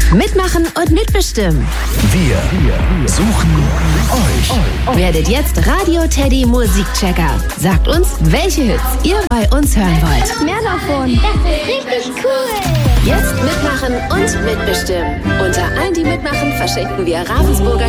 Mitmachen und mitbestimmen. Wir suchen euch. Werdet jetzt Radio Teddy Musikchecker. Sagt uns, welche Hits ihr bei uns hören wollt. Mehr davon. Das ist richtig cool. Jetzt mitmachen und mitbestimmen. Unter allen, die mitmachen, verschenken wir Ravensburger